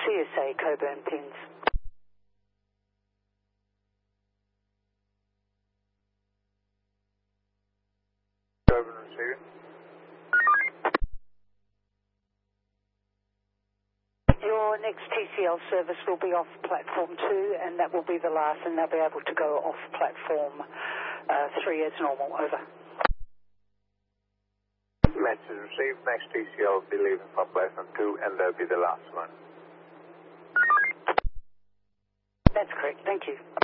CSA Coburn pins. Coburn receiving. Your next TCL service will be off platform 2, and that will be the last, and they'll be able to go off platform 3 as normal. Over. Message received. Next TCL will be leaving from platform 2, and that'll be the last one. That's correct. Thank you.